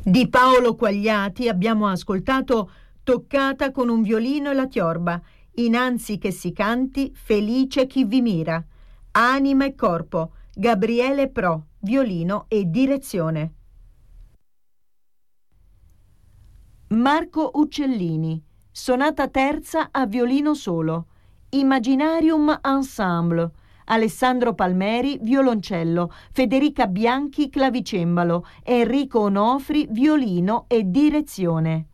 Di Paolo Quagliati abbiamo ascoltato Toccata con un violino e la tiorba, Innanzi che si canti, Felice chi vi mira, Anima e corpo, Gabriele Pro, violino e direzione. Marco Uccellini, sonata terza a violino solo, Imaginarium Ensemble, Alessandro Palmeri, violoncello, Federica Bianchi, clavicembalo, Enrico Onofri, violino e direzione.